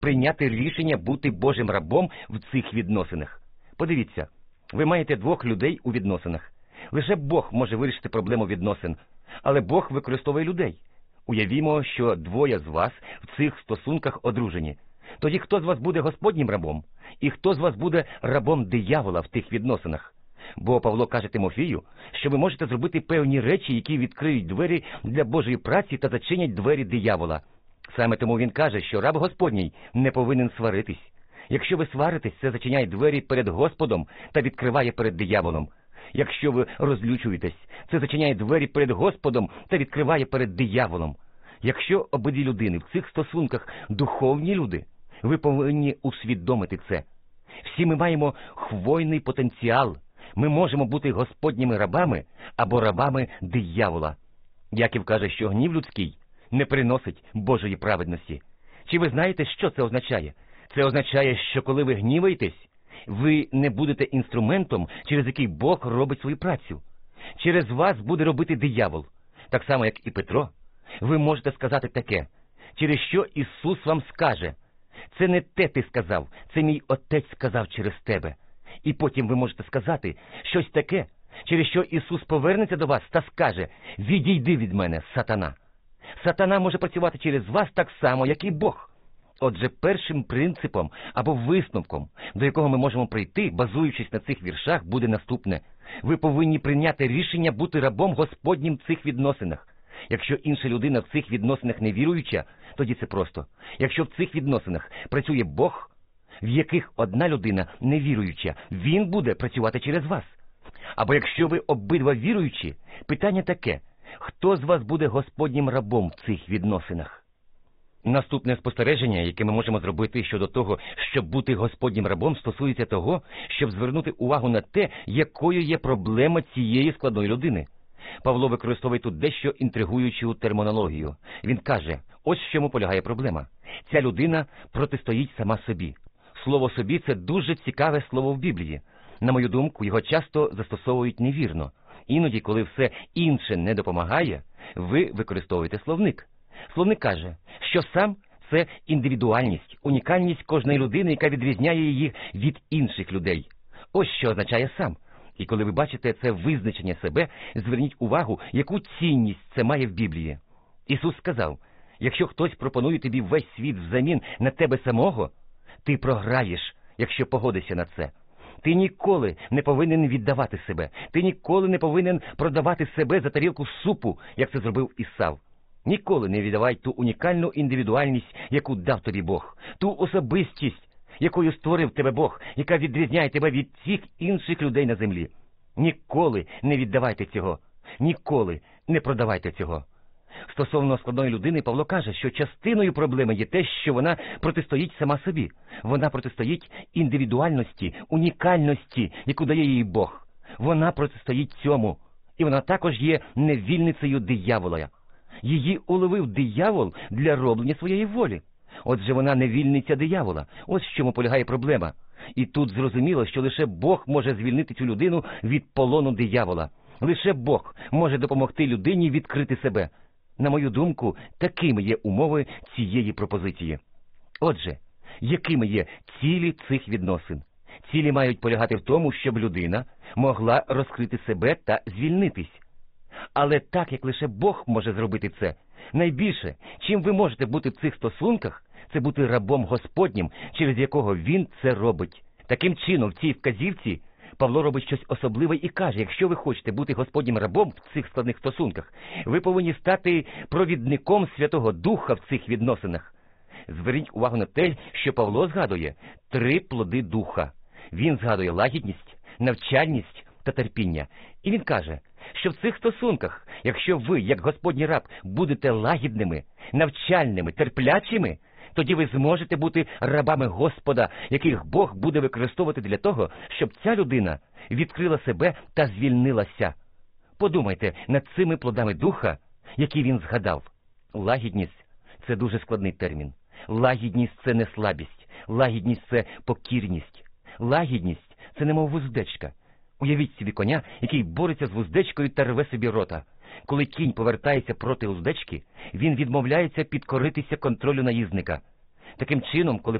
прийняти рішення бути Божим рабом в цих відносинах. Подивіться, ви маєте двох людей у відносинах. Лише Бог може вирішити проблему відносин, але Бог використовує людей. Уявімо, що двоє з вас в цих стосунках одружені. Тоді хто з вас буде Господнім рабом? І хто з вас буде рабом диявола в тих відносинах? Бо Павло каже Тимофію, що ви можете зробити певні речі, які відкриють двері для Божої праці та зачинять двері диявола. Саме тому він каже, що раб Господній не повинен сваритись. Якщо ви сваритесь, це зачиняє двері перед Господом та відкриває перед дияволом. Якщо ви розлючуєтесь, це зачиняє двері перед Господом та відкриває перед дияволом. Якщо обидві людини в цих стосунках духовні люди, ви повинні усвідомити це. Всі ми маємо хвойний потенціал. Ми можемо бути Господніми рабами або рабами диявола. Яків каже, що гнів людський не приносить Божої праведності. Чи ви знаєте, що це означає? Це означає, що коли ви гніваєтесь, ви не будете інструментом, через який Бог робить свою працю. Через вас буде робити диявол. Так само, як і Петро. Ви можете сказати таке, через що Ісус вам скаже: це не те ти сказав, це мій Отець сказав через тебе. І потім ви можете сказати щось таке, через що Ісус повернеться до вас та скаже: відійди від мене, сатана. Сатана може працювати через вас так само, як і Бог. Отже, першим принципом або висновком, до якого ми можемо прийти, базуючись на цих віршах, буде наступне. Ви повинні прийняти рішення бути рабом Господнім в цих відносинах. Якщо інша людина в цих відносинах не віруюча, тоді це просто. Якщо в цих відносинах працює Бог, в яких одна людина не віруюча, Він буде працювати через вас. Або якщо ви обидва віруючі, питання таке: хто з вас буде Господнім рабом в цих відносинах? Наступне спостереження, яке ми можемо зробити щодо того, щоб бути Господнім рабом, стосується того, щоб звернути увагу на те, якою є проблема цієї складної людини. Павло використовує тут дещо інтригуючу термінологію. Він каже, ось в чому полягає проблема. Ця людина протистоїть сама собі. Слово «собі» – це дуже цікаве слово в Біблії. На мою думку, його часто застосовують невірно. Іноді, коли все інше не допомагає, ви використовуєте словник. Словник каже, що сам – це індивідуальність, унікальність кожної людини, яка відрізняє її від інших людей. Ось що означає «сам». І коли ви бачите це визначення себе, зверніть увагу, яку цінність це має в Біблії. Ісус сказав, якщо хтось пропонує тобі весь світ взамін на тебе самого, ти програєш, якщо погодишся на це. Ти ніколи не повинен віддавати себе. Ти ніколи не повинен продавати себе за тарілку супу, як це зробив Ісав. Ніколи не віддавай ту унікальну індивідуальність, яку дав тобі Бог, ту особистість, якою створив тебе Бог, яка відрізняє тебе від всіх інших людей на землі. Ніколи не віддавайте цього. Ніколи не продавайте цього. Стосовно складної людини, Павло каже, що частиною проблеми є те, що вона протистоїть сама собі. Вона протистоїть індивідуальності, унікальності, яку дає їй Бог. Вона протистоїть цьому. І вона також є невільницею диявола. Її уловив диявол для роблення своєї волі. Отже, вона невільниця диявола. Ось в чому полягає проблема. І тут зрозуміло, що лише Бог може звільнити цю людину від полону диявола. Лише Бог може допомогти людині відкрити себе. На мою думку, такими є умови цієї пропозиції. Отже, якими є цілі цих відносин? Цілі мають полягати в тому, щоб людина могла розкрити себе та звільнитись. Але так, як лише Бог може зробити це, найбільше, чим ви можете бути в цих стосунках, це бути рабом Господнім, через якого Він це робить. Таким чином, в цій вказівці Павло робить щось особливе і каже, якщо ви хочете бути Господнім рабом в цих складних стосунках, ви повинні стати провідником Святого Духа в цих відносинах. Зверніть увагу на те, що Павло згадує 3 плоди Духа. Він згадує лагідність, навчальність та терпіння. І він каже, що в цих стосунках, якщо ви, як Господній раб, будете лагідними, навчальними, терплячими, тоді ви зможете бути рабами Господа, яких Бог буде використовувати для того, щоб ця людина відкрила себе та звільнилася. Подумайте над цими плодами Духа, які він згадав. Лагідність – це дуже складний термін. Лагідність – це не слабість. Лагідність – це покірність. Лагідність – це немов вуздечка. Уявіть собі коня, який бореться з вуздечкою та рве собі рота. Коли кінь повертається проти уздечки, він відмовляється підкоритися контролю наїзника. Таким чином, коли